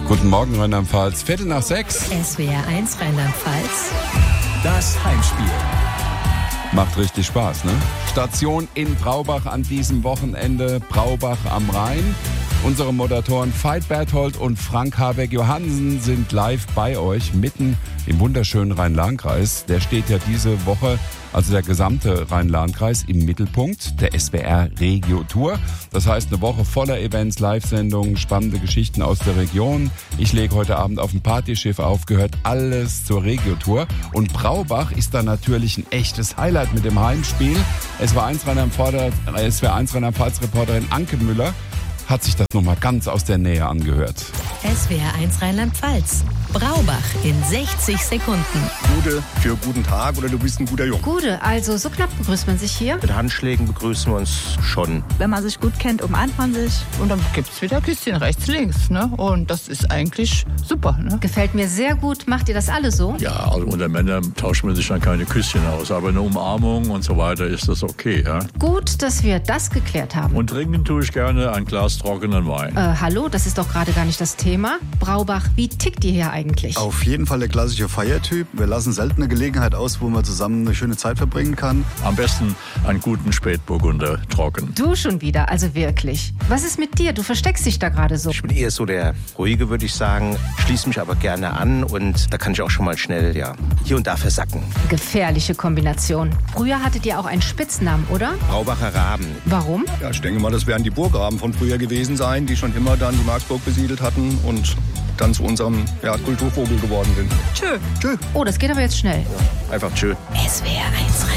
Guten Morgen, Rheinland-Pfalz. 5:45. SWR 1 Rheinland-Pfalz. Das Heimspiel. Macht richtig Spaß, ne? Station in Braubach an diesem Wochenende. Braubach am Rhein. Unsere Moderatoren Veit Berthold und Frank Habeck-Johansen sind live bei euch, mitten im wunderschönen Rhein-Lahn-Kreis. Der steht ja diese Woche, also der gesamte Rhein-Lahn-Kreis, im Mittelpunkt der SWR Regio-Tour. Das heißt, eine Woche voller Events, Live-Sendungen, spannende Geschichten aus der Region. Ich lege heute Abend auf dem Partyschiff auf, gehört alles zur Regio-Tour. Und Braubach ist da natürlich ein echtes Highlight mit dem Heimspiel. SWR 1 Rheinland-Pfalz-Reporterin Anke Müller hat sich das nochmal ganz aus der Nähe angehört. SWR 1 Rheinland-Pfalz. Braubach in 60 Sekunden. Gude für guten Tag oder du bist ein guter Junge. Gude, also so knapp begrüßt man sich hier. Mit Handschlägen begrüßen wir uns schon. Wenn man sich gut kennt, umarmt man sich und dann gibt's wieder Küsschen rechts, links. Ne? Und das ist eigentlich super. Ne? Gefällt mir sehr gut. Macht ihr das alle so? Ja, also unter Männern tauscht man sich dann keine Küsschen aus. Aber eine Umarmung und so weiter ist das okay. Ja? Gut, dass wir das geklärt haben. Und trinken tue ich gerne ein Glas trockenen Wein. Hallo, das ist doch gerade gar nicht das Thema. Braubach, wie tickt ihr hier eigentlich? Auf jeden Fall der klassische Feiertyp. Wir lassen selten eine Gelegenheit aus, wo man zusammen eine schöne Zeit verbringen kann. Am besten einen guten Spätburgunder trocken. Du schon wieder, also wirklich. Was ist mit dir? Du versteckst dich da gerade so. Ich bin eher so der Ruhige, würde ich sagen. Schließe mich aber gerne an und da kann ich auch schon mal schnell, hier und da versacken. Gefährliche Kombination. Früher hattet ihr auch einen Spitznamen, oder? Braubacher Raben. Warum? Ja, ich denke mal, das werden die Burggraben von früher gewesen sein, die schon immer dann die Marksburg besiedelt hatten und dann zu unserem Kulturvogel geworden sind. Tschö. Oh, das geht aber jetzt schnell. Einfach tschö. SWR 1